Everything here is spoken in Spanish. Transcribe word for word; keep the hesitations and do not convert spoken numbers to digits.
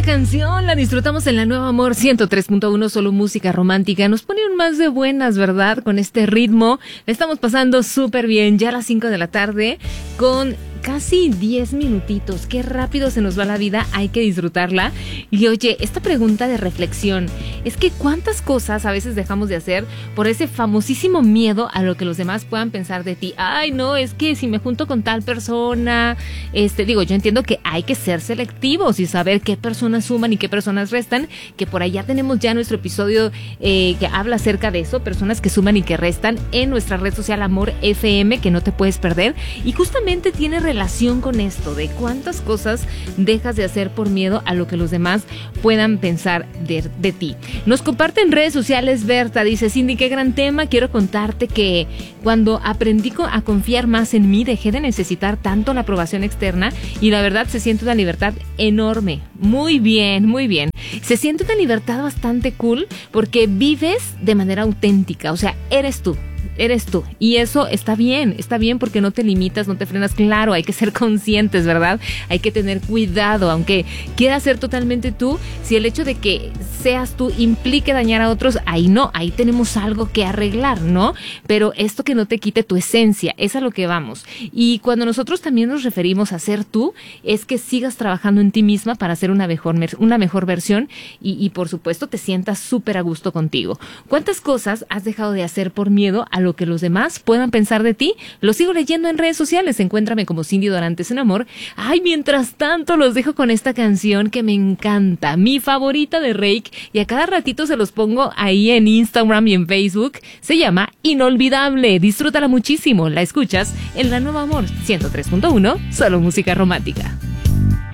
buena canción, la disfrutamos en La Nueva Amor ciento tres punto uno, solo música romántica. Nos ponen más de buenas, ¿verdad? Con este ritmo. La estamos pasando súper bien, ya a las cinco de la tarde, con casi diez minutitos. Qué rápido se nos va la vida, hay que disfrutarla. Y oye, esta pregunta de reflexión, es que cuántas cosas a veces dejamos de hacer por ese famosísimo miedo a lo que los demás puedan pensar de ti. Ay, no, es que si me junto con tal persona, este, digo, yo entiendo que hay que ser selectivos y saber qué personas suman y qué personas restan, que por allá tenemos ya nuestro episodio eh, que habla acerca de eso, personas que suman y que restan, en nuestra red social Amor F M, que no te puedes perder. Y justamente tiene relación con esto de cuántas cosas dejas de hacer por miedo a lo que los demás puedan pensar de, de ti. Nos comparte en redes sociales Berta, dice: Cindy, qué gran tema, quiero contarte que cuando aprendí a confiar más en mí, dejé de necesitar tanto la aprobación externa y la verdad se siente una libertad enorme. Muy bien, muy bien. Se siente una libertad bastante cool porque vives de manera auténtica, o sea, eres tú. Eres tú, y eso está bien, está bien porque no te limitas, no te frenas. Claro, hay que ser conscientes, ¿verdad? Hay que tener cuidado, aunque quieras ser totalmente tú, si el hecho de que seas tú implique dañar a otros, ahí no, ahí tenemos algo que arreglar, ¿no? Pero esto que no te quite tu esencia, es a lo que vamos. Y cuando nosotros también nos referimos a ser tú, es que sigas trabajando en ti misma para ser una mejor, una mejor versión y, y por supuesto te sientas súper a gusto contigo. ¿Cuántas cosas has dejado de hacer por miedo a lo que los demás puedan pensar de ti? Lo sigo leyendo en redes sociales, encuéntrame como Cindy Dorantes en Amor. Ay, mientras tanto los dejo con esta canción que me encanta, mi favorita de Reik, y a cada ratito se los pongo ahí en Instagram y en Facebook. Se llama Inolvidable, disfrútala muchísimo, la escuchas en La Nueva Amor ciento tres punto uno, solo música romántica.